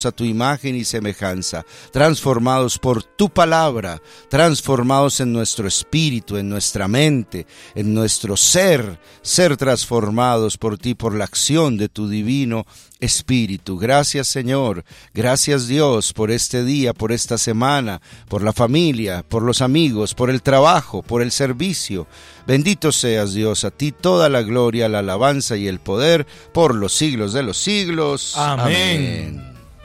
a tu imagen y semejanza, transformados por tu palabra, transformados en nuestro espíritu, en nuestra mente, en nuestro ser transformados por ti, por la acción de tu divino Espíritu. Gracias, Señor, gracias, Dios, por este día, por esta semana, por la familia, por los amigos, por el trabajo, por el servicio. Bendito seas, Dios, a ti toda la gloria, la alabanza y el poder por los siglos de los siglos. Amén.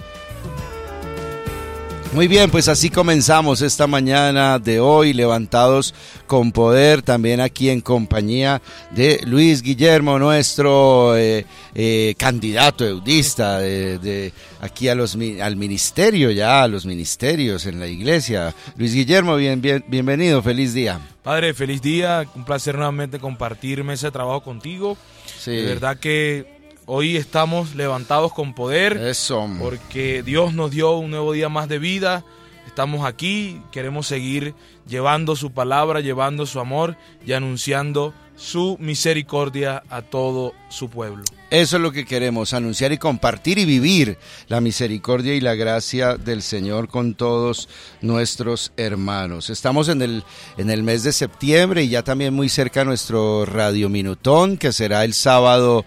Muy bien, pues así comenzamos esta mañana de hoy, levantados con poder, también aquí en compañía de Luis Guillermo, nuestro candidato eudista de aquí al ministerio, ya a los ministerios en la iglesia. Luis Guillermo, bienvenido, feliz día. Padre, feliz día, un placer nuevamente compartirme ese trabajo contigo. Sí. De verdad que hoy estamos levantados con poder. Eso. Porque Dios nos dio un nuevo día más de vida. Estamos aquí, queremos seguir llevando su palabra, llevando su amor y anunciando su misericordia a todo su pueblo. Eso es lo que queremos, anunciar y compartir y vivir la misericordia y la gracia del Señor con todos nuestros hermanos. Estamos en el mes de septiembre y ya también muy cerca nuestro Radio Minutón, que será el sábado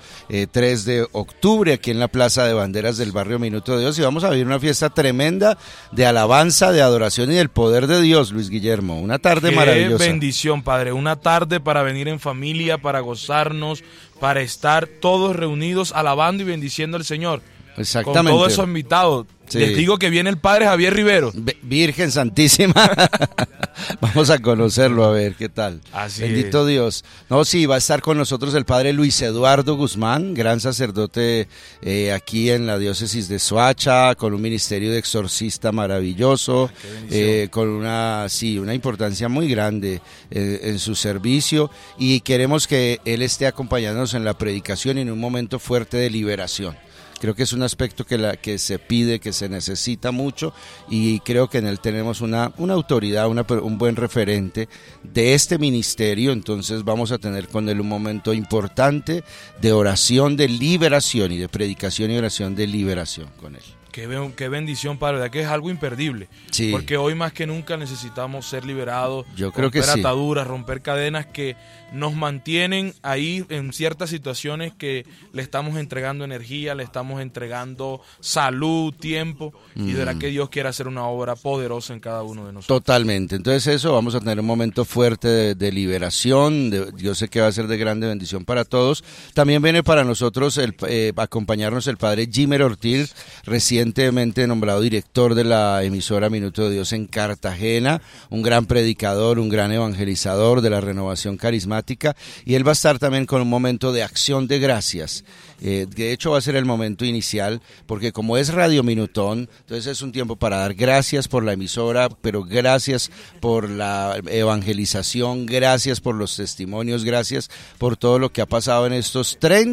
3 de octubre aquí en la Plaza de Banderas del barrio Minuto de Dios, y vamos a vivir una fiesta tremenda de alabanza, de adoración y del poder de Dios, Luis Guillermo. Una tarde maravillosa. Qué bendición, Padre, una tarde para venir en familia, para gozarnos, para estar todos reunidos alabando y bendiciendo al Señor. Exactamente. Con todos esos invitados. Sí. Les digo que viene el Padre Javier Rivero. Virgen Santísima. Vamos a conocerlo, a ver qué tal. Así Bendito es. Dios. No, sí, va a estar con nosotros el Padre Luis Eduardo Guzmán, gran sacerdote aquí en la diócesis de Soacha, con un ministerio de exorcista maravilloso, con una importancia muy grande en su servicio, y queremos que él esté acompañándonos en la predicación y en un momento fuerte de liberación. Creo que es un aspecto que se pide, que se necesita mucho, y creo que en él tenemos una autoridad, un buen referente de este ministerio. Entonces vamos a tener con él un momento importante de oración de liberación y de predicación y oración de liberación con él. Qué bendición, Padre, verdad que es algo imperdible. Sí. Porque hoy más que nunca necesitamos ser liberados, yo creo que sí. Romper ataduras, romper cadenas que nos mantienen ahí en ciertas situaciones que le estamos entregando energía, le estamos entregando salud, tiempo, y de verdad que Dios quiere hacer una obra poderosa en cada uno de nosotros. Totalmente. Entonces eso, vamos a tener un momento fuerte de liberación, yo sé que va a ser de grande bendición para todos. También viene para nosotros acompañarnos el Padre Jimer Ortiz, recientemente nombrado director de la emisora Minuto de Dios en Cartagena, un gran predicador, un gran evangelizador de la renovación carismática, y él va a estar también con un momento de acción de gracias. De hecho va a ser el momento inicial, porque como es Radio Minutón, entonces es un tiempo para dar gracias por la emisora, pero gracias por la evangelización, gracias por los testimonios, gracias por todo lo que ha pasado en estos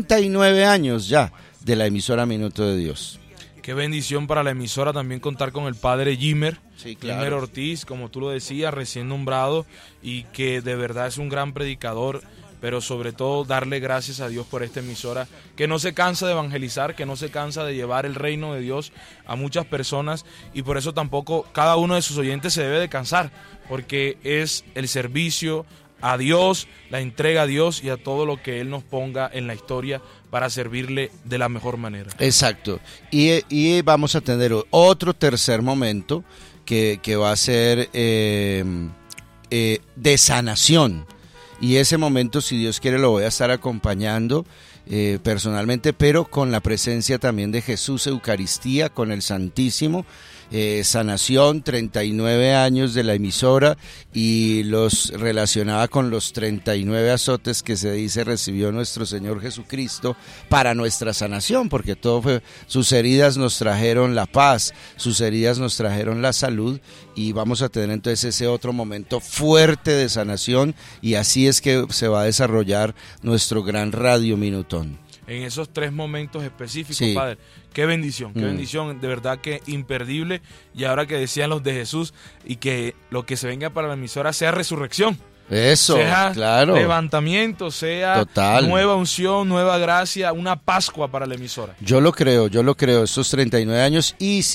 39 años ya de la emisora Minuto de Dios. Qué bendición para la emisora también contar con el Padre Jimer, sí, claro. Jimer Ortiz, como tú lo decías, recién nombrado, y que de verdad es un gran predicador, pero sobre todo darle gracias a Dios por esta emisora, que no se cansa de evangelizar, que no se cansa de llevar el reino de Dios a muchas personas, y por eso tampoco cada uno de sus oyentes se debe de cansar, porque es el servicio a Dios, la entrega a Dios y a todo lo que Él nos ponga en la historia para servirle de la mejor manera. Exacto. Y vamos a tener otro tercer momento que va a ser de sanación. Y ese momento, si Dios quiere, lo voy a estar acompañando personalmente, pero con la presencia también de Jesús, Eucaristía, con el Santísimo. Sanación, 39 años de la emisora, y los relacionaba con los 39 azotes que se dice recibió nuestro Señor Jesucristo para nuestra sanación, porque todo fue, sus heridas nos trajeron la paz, sus heridas nos trajeron la salud, y vamos a tener entonces ese otro momento fuerte de sanación, y así es que se va a desarrollar nuestro gran Radio Minutón. En esos tres momentos específicos, sí. Padre, qué bendición, de verdad que imperdible. Y ahora que decían los de Jesús, y que lo que se venga para la emisora sea resurrección. Eso, sea claro. levantamiento, sea Total. nueva unción, nueva gracia, una Pascua para la emisora. Yo lo creo, estos 39 años y